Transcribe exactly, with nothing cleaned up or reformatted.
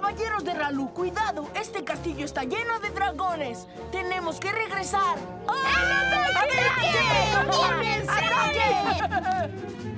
Caballeros de Ralu, cuidado. Este castillo está lleno de dragones. Tenemos que regresar. ¡Ah! ¡Adelante!